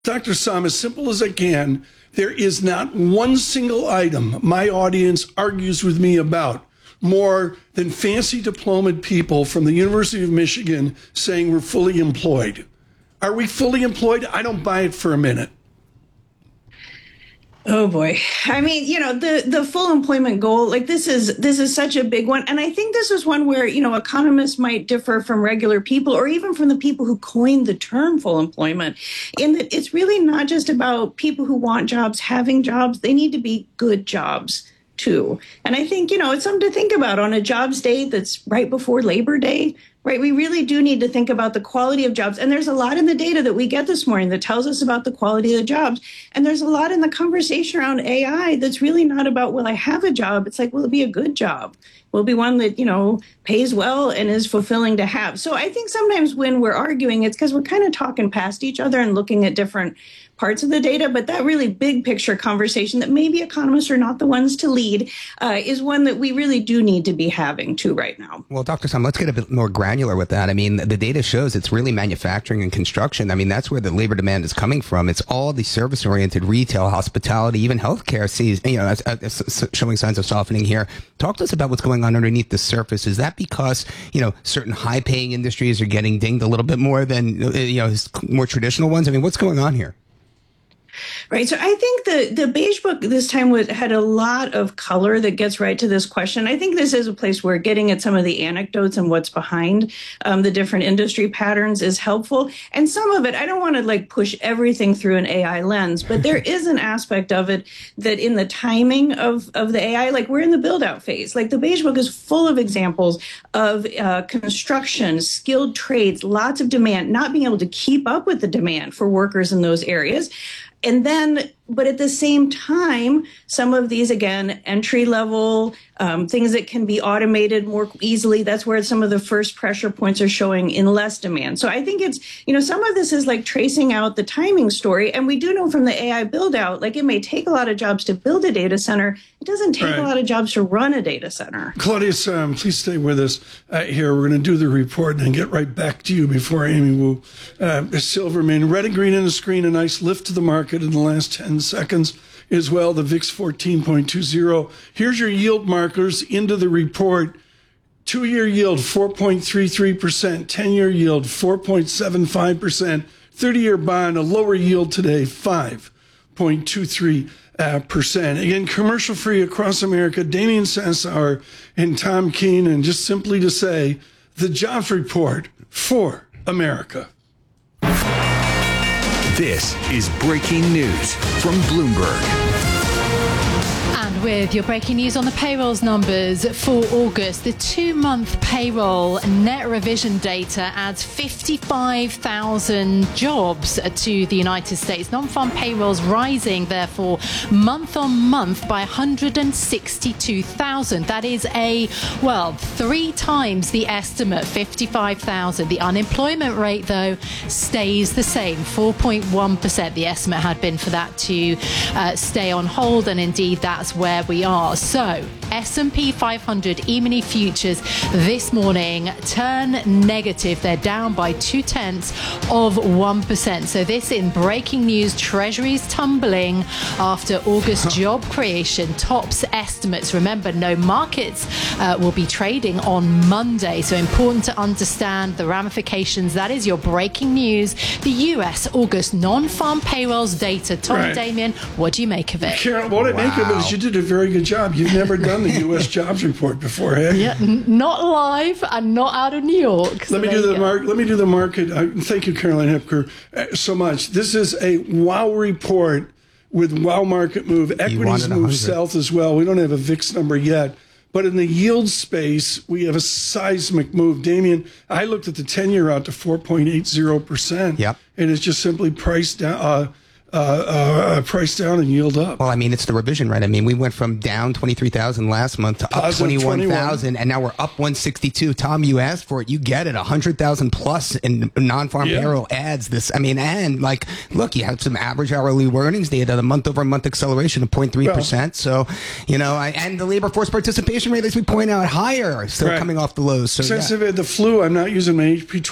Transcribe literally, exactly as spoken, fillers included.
Doctor Sam, as simple as I can, there is not one single item my audience argues with me about more than fancy diplomaed people from the University of Michigan saying we're fully employed. Are we fully employed? I don't buy it for a minute. Oh boy. I mean, you know, the, the full employment goal, like this is, this is such a big one. And I think this is one where, you know, economists might differ from regular people or even from the people who coined the term full employment, in that it's really not just about people who want jobs having jobs. They need to be good jobs too. And I think, you know, it's something to think about on a jobs day that's right before Labor Day. Right. We really do need to think about the quality of jobs. And there's a lot in the data that we get this morning that tells us about the quality of the jobs. And there's a lot in the conversation around A I that's really not about, will I have a job? It's like, will it be a good job? Will it be one that, you know, pays well and is fulfilling to have? So I think sometimes when we're arguing, it's because we're kind of talking past each other and looking at different parts of the data. But that really big picture conversation that maybe economists are not the ones to lead uh, is one that we really do need to be having too right now. Well, Doctor Sam, let's get a bit more granular with that. I mean, the data shows it's really manufacturing and construction. I mean, that's where the labor demand is coming from. It's all the service oriented retail, hospitality, even healthcare sees, you know, as, as showing signs of softening here. Talk to us about what's going on underneath the surface. Is that because, you know, certain high paying industries are getting dinged a little bit more than, you know, more traditional ones? I mean, what's going on here? Right. So I think the, the Beige Book this time was, had a lot of color that gets right to this question. I think this is a place where getting at some of the anecdotes and what's behind um, the different industry patterns is helpful. And some of it, I don't want to like push everything through an A I lens, but there is an aspect of it that in the timing of, of the A I, like we're in the build out phase. Like the Beige Book is full of examples of uh, construction, skilled trades, lots of demand, not being able to keep up with the demand for workers in those areas. And then, but at the same time, some of these, again, entry level um, things that can be automated more easily. That's where some of the first pressure points are showing in less demand. So I think it's, you know, some of this is like tracing out the timing story. And we do know from the A I build out, like it may take a lot of jobs to build a data center. It doesn't take right. a lot of jobs to run a data center. Claudius, um, please stay with us uh, here. We're going to do the report and get right back to you before Amy Wu. Uh, Silverman, red and green on the screen, a nice lift to the market in the last ten seconds as well. The V I X fourteen point two zero. Here's your yield markers into the report. Two-year yield, four point three three percent. ten-year yield, four point seven five percent. thirty-year bond, a lower yield today, five point two three percent. Again, commercial-free across America. Damian Sassower and Tom Keene. And just simply to say, the jobs report for America. This is breaking news from Bloomberg. With your breaking news on the payrolls numbers for August, the two-month payroll net revision data adds fifty-five thousand jobs to the United States. Non-farm payrolls rising, therefore, month on month by one hundred sixty-two thousand. That is a, well, three times the estimate, fifty-five thousand. The unemployment rate, though, stays the same, four point one percent. The estimate had been for that to uh, stay on hold, and indeed that's where we are. So S and P five hundred E-mini futures this morning turn negative. They're down by two tenths of one percent. So this in breaking news, Treasuries tumbling after August job creation tops estimates. Remember, no markets uh, will be trading on Monday. So important to understand the ramifications. That is your breaking news. The U S August non-farm payrolls data. Tom Right. Damien, what do you make of it? Carol, what I make of it is you did a very good job. You've never done the U S jobs report before, have you? Yeah, n- not live and not out of New York. So Let me there do you the go. market. Let me do the market. Uh, thank you, Caroline Hepker, uh, so much. This is a wow report with wow market move. Equities move south as well. We don't have a V I X number yet, but in the yield space, we have a seismic move. Damien, I looked at the ten-year out to four point eight zero percent. Yep. And it's just simply priced down. Uh, Uh, uh, price down and yield up. Well, I mean, it's the revision, right? I mean, we went from down twenty-three thousand last month to up twenty-one thousand, and now we're up one sixty-two. Tom, you asked for it. You get it. one hundred thousand plus in non-farm yeah. payroll adds this. I mean, and like, look, you have some average hourly earnings data, the month-over-month acceleration of zero point three percent. Well, so, you know, I, and the labor force participation rate, as we point out, higher, still right. coming off the lows. So, Since yeah. I've had the flu, I'm not using my H P